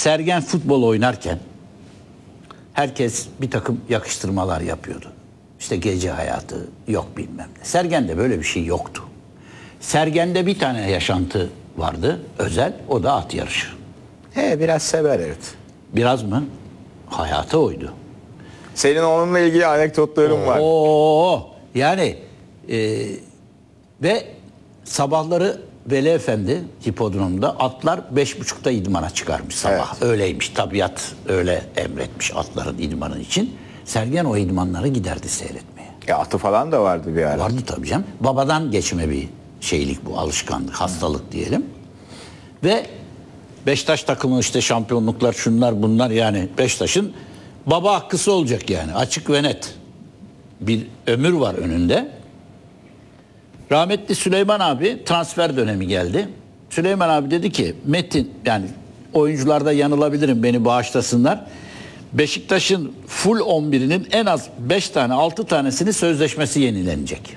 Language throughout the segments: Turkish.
Sergen futbol oynarken herkes bir takım yakıştırmalar yapıyordu. İşte gece hayatı yok bilmem ne. Sergen'de böyle bir şey yoktu. Sergen'de bir tane yaşantı vardı özel, o da at yarışı. Biraz sever, evet. Biraz mı? Hayatı oydu. Senin onunla ilgili anekdotların var. Yani ve sabahları Veli Efendi hipodromda atlar 5.30'da idmana çıkarmış sabah. Evet. Öyleymiş, tabiat öyle emretmiş atların idmanı için. Sergen o idmanlara giderdi seyretmeye. Atı falan da vardı bir ara. Vardı tabii canım. Babadan geçme bir şeylik bu, alışkanlık, hastalık diyelim. Ve Beşiktaş takımı işte şampiyonluklar şunlar bunlar, yani Beşiktaş'ın baba hakkısı olacak yani, açık ve net. Bir ömür var önünde. Rahmetli Süleyman abi transfer dönemi geldi. Süleyman abi dedi ki Metin, yani oyuncularda yanılabilirim, beni bağışlasınlar. Beşiktaş'ın full 11'inin en az 5 tane 6 tanesini sözleşmesi yenilenecek.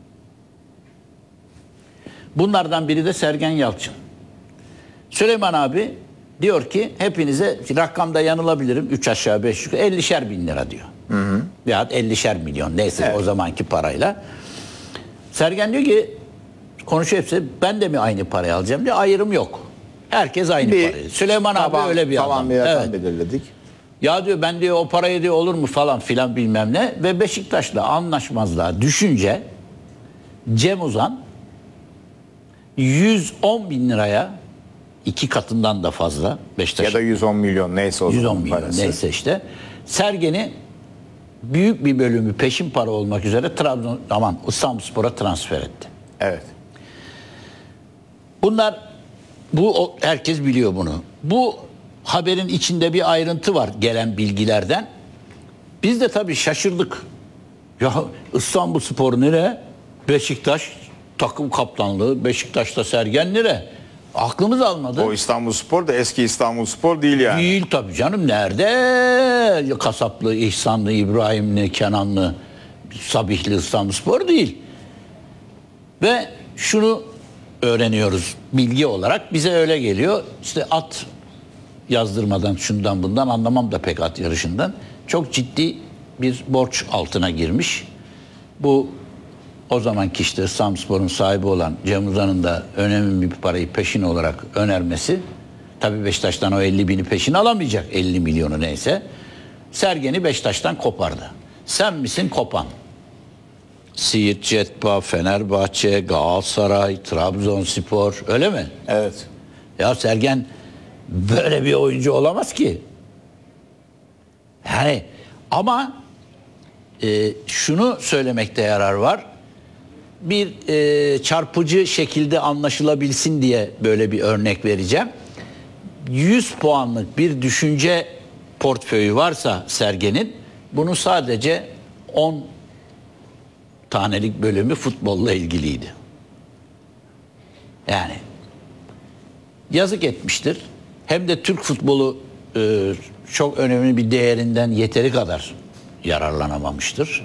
Bunlardan biri de Sergen Yalçın. Süleyman abi diyor ki hepinize, rakamda yanılabilirim, 3 aşağı 5 yukarı 50'şer bin lira diyor. Veyahut 50'şer milyon neyse, evet, o zamanki parayla. Sergen diyor ki, konuşuyor hepsi, ben de mi aynı parayı alacağım diyor, ayrım yok. Herkes aynı parayı. Süleyman abi öyle bir adam. Bir rakam belirledik. Ya diyor ben diyor o parayı diyor olur mu falan filan bilmem ne. Ve Beşiktaş'la anlaşmazlığa düşünce Cem Uzan 110 bin liraya, 2 katından da fazla Beşiktaş. Ya da 110 milyon neyse o 110 milyon parası. Neyse işte. Sergen'i büyük bir bölümü peşin para olmak üzere İstanbulspor'a transfer etti. Evet. Herkes biliyor bunu. Bu haberin içinde bir ayrıntı var gelen bilgilerden. Biz de tabii şaşırdık. Ya İstanbulspor nere? Beşiktaş takım kaptanlığı, Beşiktaş'ta Sergen nere? Aklımız almadı. O İstanbulspor da eski İstanbulspor değil yani. Değil tabii canım. Nerede? Kasaplı, İhsanlı, İbrahimli, Kenanlı, Sabihli İstanbulspor değil. Ve şunu öğreniyoruz bilgi olarak. Bize öyle geliyor. İşte at yazdırmadan, şundan bundan anlamam da pek at yarışından. Çok ciddi bir borç altına girmiş. Bu o zamanki işte İstanbulspor'un sahibi olan Cem Uzan'ın da önemli bir parayı peşin olarak önermesi. Tabii Beşiktaş'tan o 50 bini peşin alamayacak, 50 milyonu neyse. Sergen'i Beşiktaş'tan kopardı. Sen misin kopan? Siirt Cetba, Fenerbahçe, Galatasaray, Trabzonspor, öyle mi? Evet. Ya Sergen böyle bir oyuncu olamaz ki. Yani ama şunu söylemekte yarar var. Bir çarpıcı şekilde anlaşılabilsin diye böyle bir örnek vereceğim. 100 puanlık bir düşünce portföyü varsa Sergen'in, bunun sadece 10 tanelik bölümü futbolla ilgiliydi. Yani yazık etmiştir. Hem de Türk futbolu çok önemli bir değerinden yeteri kadar yararlanamamıştır.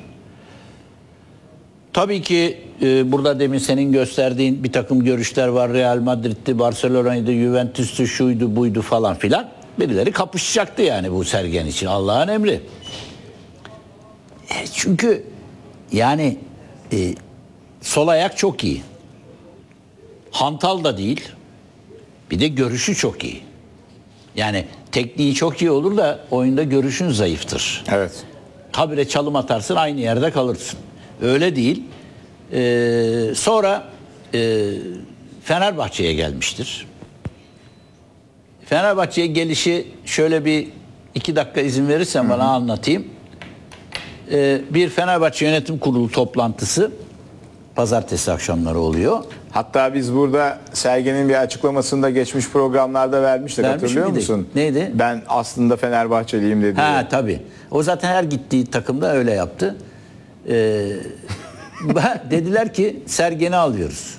Tabii ki burada demin senin gösterdiğin bir takım görüşler var. Real Madrid'di, Barcelona'ydı, Juventus'tu, şuydu, buydu falan filan. Birileri kapışacaktı yani bu Sergen için. Allah'ın emri. Çünkü yani sol ayak çok iyi. Hantal da değil. Bir de görüşü çok iyi. Yani tekniği çok iyi olur da oyunda görüşün zayıftır. Evet. Habire çalım atarsın, aynı yerde kalırsın. Öyle değil. Sonra Fenerbahçe'ye gelmiştir. Fenerbahçe'ye gelişi şöyle bir 2 dakika izin verirsen bana anlatayım. Bir Fenerbahçe Yönetim Kurulu toplantısı pazartesi akşamları oluyor. Hatta biz burada Sergen'in bir açıklamasında geçmiş programlarda vermiştik, hatırlıyor musun? Neydi? Ben aslında Fenerbahçeliyim dedi. Ha tabii. O zaten her gittiği takımda öyle yaptı. Dediler ki Sergen'i alıyoruz.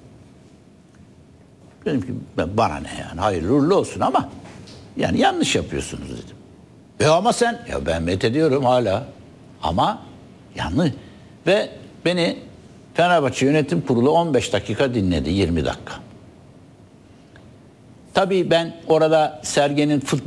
Dedim ki bana ne yani, hayırlı uğurlu olsun ama yani yanlış yapıyorsunuz dedim. Ama sen, ya ben methediyorum hala ama yanlış. Ve beni Fenerbahçe Yönetim Kurulu 15 dakika dinledi, 20 dakika. Tabii ben orada Sergen'in futbol